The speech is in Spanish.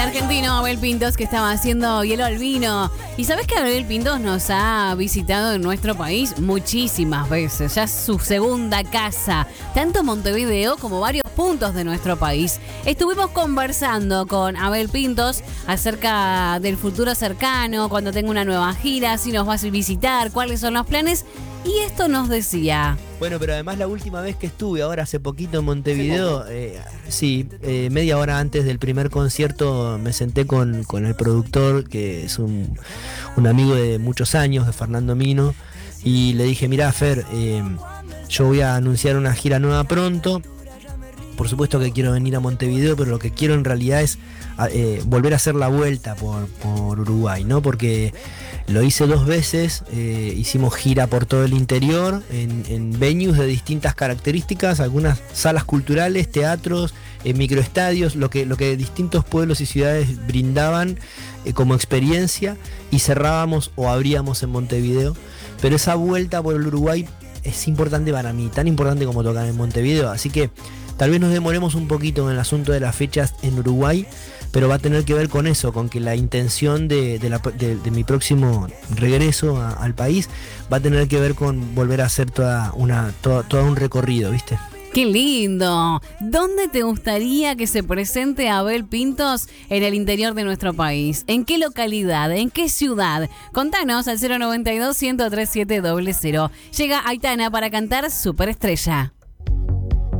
argentino Abel Pintos, que estaba haciendo hielo al vino. Y sabes que Abel Pintos nos ha visitado en nuestro país muchísimas veces. Ya es su segunda casa, tanto Montevideo como varios puntos de nuestro país. Estuvimos conversando con Abel Pintos acerca del futuro cercano, cuando tenga una nueva gira, si nos vas a visitar, cuáles son los planes. Y esto nos decía. Bueno, pero además la última vez que estuve, ahora hace poquito en Montevideo, media hora antes del primer concierto me senté con el productor, que es un amigo de muchos años, de Fernando Mino, y le dije, mirá, Fer, yo voy a anunciar una gira nueva pronto. Por supuesto que quiero venir a Montevideo, pero lo que quiero en realidad es volver a hacer la vuelta por Uruguay, ¿no? Porque lo hice 2 veces, hicimos gira por todo el interior, en venues de distintas características, algunas salas culturales, teatros, microestadios, lo que distintos pueblos y ciudades brindaban como experiencia, y cerrábamos o abríamos en Montevideo. Pero esa vuelta por el Uruguay es importante para mí, tan importante como tocar en Montevideo, así que tal vez nos demoremos un poquito en el asunto de las fechas en Uruguay, pero va a tener que ver con eso, con que la intención de mi próximo regreso al país va a tener que ver con volver a hacer todo un recorrido, ¿viste? ¡Qué lindo! ¿Dónde te gustaría que se presente Abel Pintos en el interior de nuestro país? ¿En qué localidad? ¿En qué ciudad? Contanos al 092-103-700. Llega Aitana para cantar Superestrella.